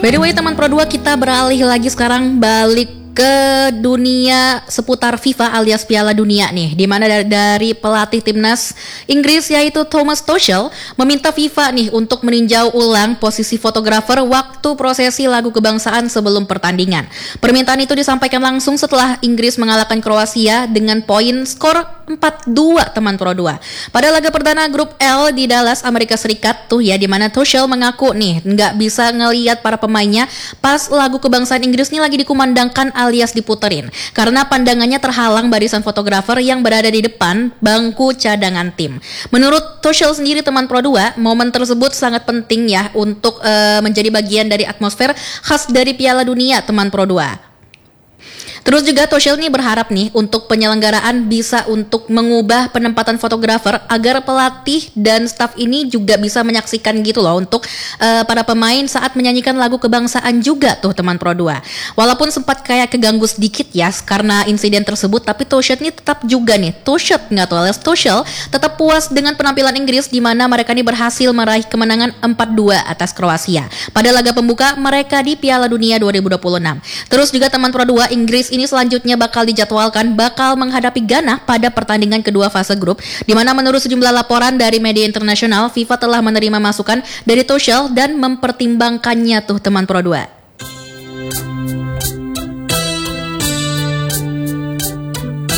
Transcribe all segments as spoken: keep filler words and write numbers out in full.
By the way teman Pro dua, kita beralih lagi sekarang balik ke dunia seputar FIFA alias Piala Dunia nih, di mana dari, dari pelatih timnas Inggris yaitu Thomas Tuchel meminta FIFA nih untuk meninjau ulang posisi fotografer waktu prosesi lagu kebangsaan sebelum pertandingan. Permintaan itu disampaikan langsung setelah Inggris mengalahkan Kroasia dengan poin skor empat dua teman Pro dua. Pada laga perdana grup L di Dallas, Amerika Serikat tuh ya, di mana Tuchel mengaku nih nggak bisa ngelihat para pemainnya pas lagu kebangsaan Inggris nih lagi dikumandangkan alias diputerin karena pandangannya terhalang barisan fotografer yang berada di depan bangku cadangan tim. Menurut Tuchel sendiri teman Pro dua, momen tersebut sangat penting ya untuk uh, menjadi bagian dari atmosfer khas dari Piala Dunia teman Pro dua. Terus juga Tuchel nih berharap nih untuk penyelenggaraan bisa untuk mengubah penempatan fotografer agar pelatih dan staf ini juga bisa menyaksikan gitu loh untuk uh, para pemain saat menyanyikan lagu kebangsaan juga tuh teman Pro dua. Walaupun sempat kayak keganggu sedikit ya karena insiden tersebut, tapi Tuchel nih tetap juga nih Tuchel nggak tuh alias Tuchel tetap puas dengan penampilan Inggris di mana mereka nih berhasil meraih kemenangan empat dua atas Kroasia pada laga pembuka mereka di Piala Dunia dua ribu dua puluh enam. Terus juga teman Pro dua, Inggris ini selanjutnya bakal dijadwalkan bakal menghadapi Ghana pada pertandingan kedua fase grup, di mana menurut sejumlah laporan dari media internasional, FIFA telah menerima masukan dari Tuchel dan mempertimbangkannya tuh teman Pro dua.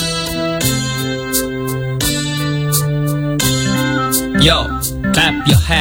Yo, clap your hands.